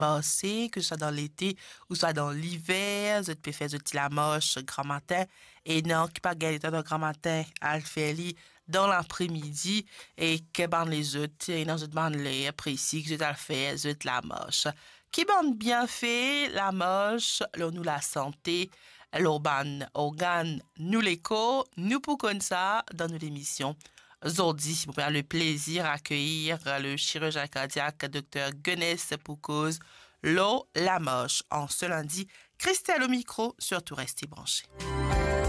passé, que ce soit dans l'été ou soit dans l'hiver, je peux faire la moche grand matin et non, qui pas gagner dans le grand matin, à le faire dans l'après-midi et que ban les autres, et non, je demande les précis que je dois le faire, je la moche. Qui bande bien fait, la moche, l'on nous la santé, l'urban organe, nous l'écho, nous pour comme ça, dans nos émissions. Aujourd'hui, vous avez le plaisir d'accueillir le chirurgien cardiaque Dr. Guenès Poucause, Lo Lamoche. En ce lundi, Christelle au micro, surtout restez branchés.